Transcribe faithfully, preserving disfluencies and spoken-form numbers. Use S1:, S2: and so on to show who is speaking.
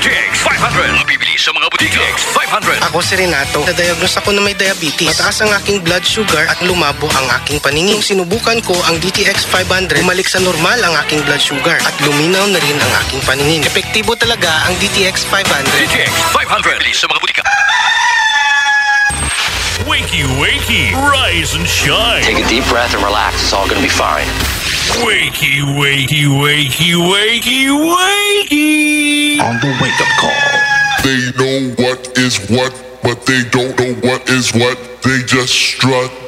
S1: T X five hundred. Mabibili sa mga butika. T X five hundred.
S2: Ako si Renato. Na-diagnose ako na may diabetes. Mataas ang aking blood sugar at lumabo ang aking paningin. Nung sinubukan ko ang D T X five hundred, bumalik sa normal ang aking blood sugar at luminaw na rin ang aking paningin. Epektibo talaga ang D T X five hundred.
S1: D T X five hundred. Mabibili sa mga butika.
S3: Wakey, wakey, rise and shine.
S4: Take a deep breath and relax. It's all gonna be fine.
S3: Wakey, wakey, wakey, wakey, wakey.
S5: On the wake-up call.
S6: They know what is what, but they don't know what is what. They just strut.